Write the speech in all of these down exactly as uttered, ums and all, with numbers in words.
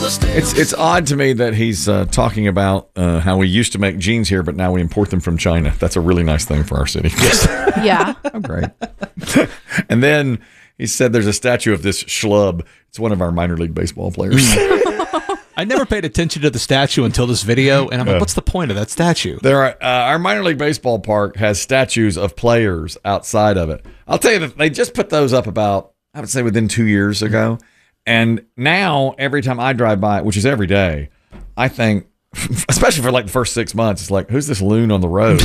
It's it's odd to me that he's uh, talking about uh, how we used to make jeans here, but now we import them from China. That's a really nice thing for our city. Yeah. Oh, great. And then he said there's a statue of this schlub. It's one of our minor league baseball players. I never paid attention to the statue until this video, and I'm like, Yeah. what's the point of that statue? There are uh, our minor league baseball park has statues of players outside of it. I'll tell you that they just put those up about, I would say, within two years ago. And now every time I drive by it, which is every day, I think, especially for like the first six months, it's like, who's this loon on the road?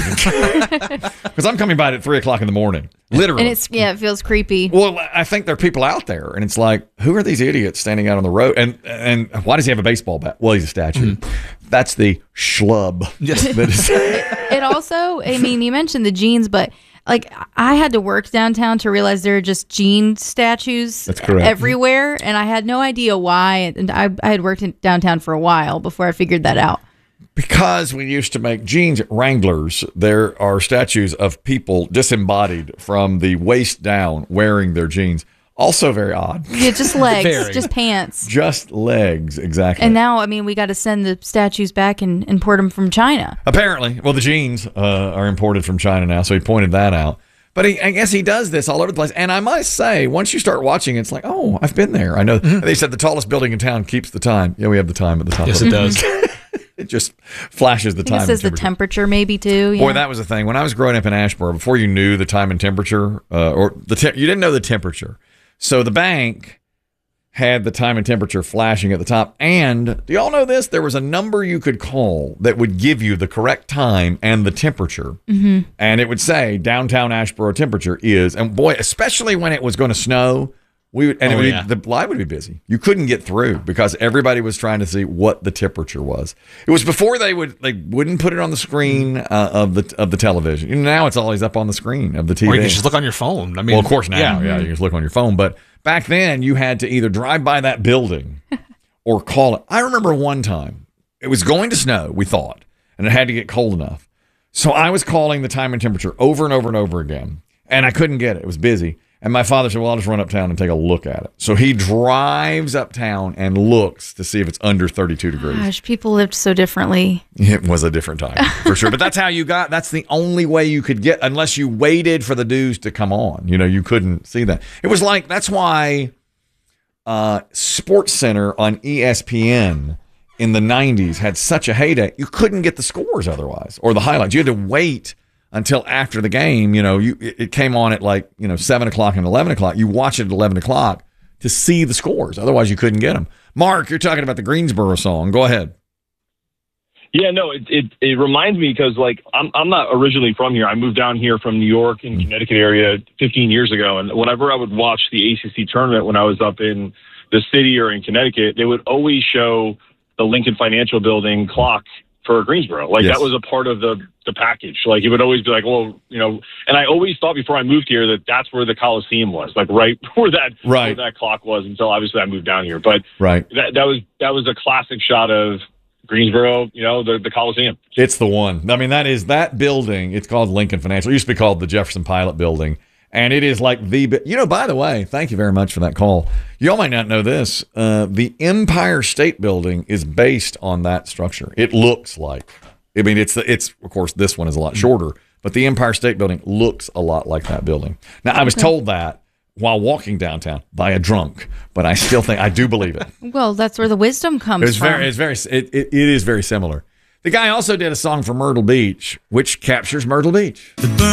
Because I'm coming by it at three o'clock in the morning, literally. And it's, yeah, it feels creepy. Well, I think there are people out there, and it's like, who are these idiots standing out on the road? And and why does he have a baseball bat? Well, he's a statue. Mm-hmm. That's the schlub. Yes. That is- It also, I mean, you mentioned the jeans, but like I had to work downtown to realize there are just jean statues That's correct. everywhere, and I had no idea why. And I, I had worked in downtown for a while before I figured that out. Because we used to make jeans at Wranglers, there are statues of people disembodied from the waist down wearing their jeans. Also very odd. Yeah, just legs, Very. just pants. Just legs, exactly. And now, I mean, we got to send the statues back and import them from China. Apparently. Well, the jeans uh, are imported from China now, so he pointed that out. But he, I guess he does this all over the place. And I must say, once you start watching, it's like, oh, I've been there. I know. Mm-hmm. They said the tallest building in town keeps the time. Yeah, we have the time at the top Yes, of it does. It just flashes the I think time. it says the temperature maybe too. Yeah. Boy, that was the thing. When I was growing up in Asheboro, before you knew the time and temperature, uh, or the te- you didn't know the temperature. So the bank had the time and temperature flashing at the top. And do y'all know this? There was a number you could call that would give you the correct time and the temperature. Mm-hmm. And it would say downtown Asheboro temperature is, and boy, especially when it was going to snow, we would, and Oh, it would yeah. be, the line would be busy. You couldn't get through because everybody was trying to see what the temperature was. It was before they would they wouldn't put it on the screen uh, of the of the television. You know, now it's always up on the screen of the T V. Or you can just look on your phone. I mean, Well, of course now, yeah. yeah. you can just look on your phone. But back then, you had to either drive by that building or call it. I remember one time, it was going to snow, we thought, and it had to get cold enough. So I was calling the time and temperature over and over and over again, and I couldn't get it. It was busy. And my father said, well, I'll just run uptown and take a look at it. So he drives uptown and looks to see if it's under thirty-two degrees. Gosh, people lived so differently. It was a different time, for sure. But that's how you got, that's the only way you could get, unless you waited for the news to come on. You know, you couldn't see that. It was like, that's why uh, Sports Center on E S P N in the nineties had such a heyday. You couldn't get the scores otherwise, or the highlights. You had to wait until after the game. You know, you it came on at like, you know, seven o'clock and eleven o'clock. You watch it at eleven o'clock to see the scores. Otherwise, you couldn't get them. Mark, you're talking about the Greensboro song. Go ahead. Yeah, no, it it, it reminds me because, like, I'm I'm not originally from here. I moved down here from New York and Connecticut area fifteen years ago. And whenever I would watch the A C C tournament when I was up in the city or in Connecticut, they would always show the Lincoln Financial Building clock for Greensboro. Like, Yes. that was a part of the, the package. Like, it would always be like, well, you know, and I always thought before I moved here that that's where the Coliseum was, like right where that, Right. where that clock was until obviously I moved down here. But Right. that, that was, that was a classic shot of Greensboro, you know, the, the Coliseum. It's the one. I mean, that is that building. It's called Lincoln Financial. It used to be called the Jefferson Pilot Building. And it is like the, bi- you know, by the way, thank you very much for that call. Y'all might not know this. Uh, the Empire State Building is based on that structure. It looks like, I mean, it's, the, it's of course, this one is a lot shorter, but the Empire State Building looks a lot like that building. Now, I was told that while walking downtown by a drunk, but I still think, I do believe it. Well, that's where the wisdom comes It's from. very, it's very, it, it, it is very similar. The guy also did a song for Myrtle Beach, which captures Myrtle Beach.